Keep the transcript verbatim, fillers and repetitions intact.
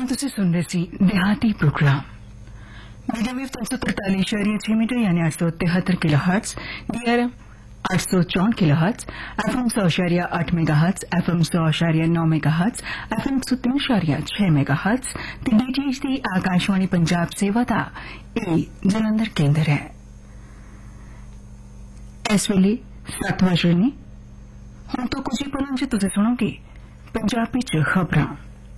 ਤੁਸੀਂ ਸੁਣ ਰਹੇ ਸੀ ਦਿਹਾਤੀ ਪ੍ਰੋਗਰਾਮ ਮੀਡੀਅਮ ਵੇਵ तीन सौ तरतालीस शहरी छह मीटर यानी आठ सौ तिहत्तर किलो हर्ट्ज डीआरएम आठ सौ चौन किलो हर्ट्ज एफएम सौ अशारिया आठ मेगा हर्ट्ज एफएम सौ अशारिया नौ मेगा हर्ट्ज एफएम सौ तीन अशारिया छह मेगा हर्ट्ज ते डीटीएच दी आकाशवाणी पंजाब सेवा दा ए जलंधर केंद्र है। इस वेले सत्त बजे ने हुण तो कुछ ही पलां च तुसीं सुणोगे पंजाबी च खबरां।